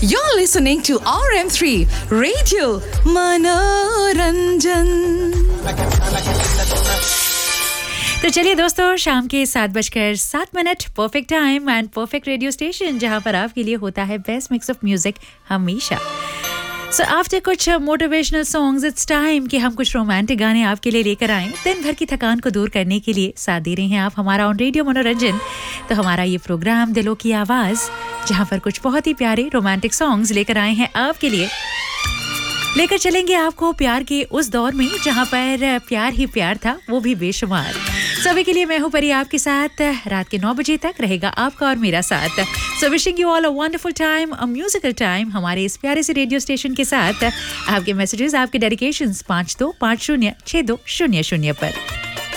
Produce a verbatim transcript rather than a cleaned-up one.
You're listening to R M three Radio Manoranjan. तो चलिए दोस्तों, शाम के सात बजकर सात minute, perfect time and perfect radio station जहां पर आपके लिए होता है बेस्ट मिक्स ऑफ म्यूजिक हमेशा। सो आफ्टर कुछ मोटिवेशनल सॉन्ग्स, इट्स टाइम कि हम कुछ रोमांटिक गाने आपके लिए लेकर आएं। दिन भर की थकान को दूर करने के लिए साथ दे रहे हैं आप हमारा ऑन रेडियो मनोरंजन। तो हमारा ये प्रोग्राम दिलों की आवाज़, जहां पर कुछ बहुत ही प्यारे रोमांटिक सॉन्ग्स लेकर आए हैं आपके लिए। लेकर चलेंगे आपको प्यार के उस दौर में जहां पर प्यार ही प्यार था, वो भी बेशुमार। सभी के लिए मैं हूं परी आपके साथ, रात के नौ बजे तक रहेगा आपका और मेरा साथ। So wishing you all a wonderful time, a musical time हमारे इस प्यारे से रेडियो स्टेशन के साथ। आपके मैसेजेस, आपके डेडिकेशंस पाँच दो पाँच शून्य छः दो शून्य शून्य पर।